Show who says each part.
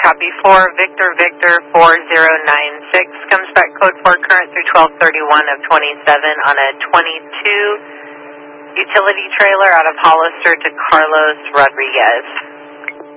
Speaker 1: copy 4, Victor Victor 4096, comes back code 4 current through 1231 of 27 on a 22 utility trailer out of Hollister to Carlos Rodriguez.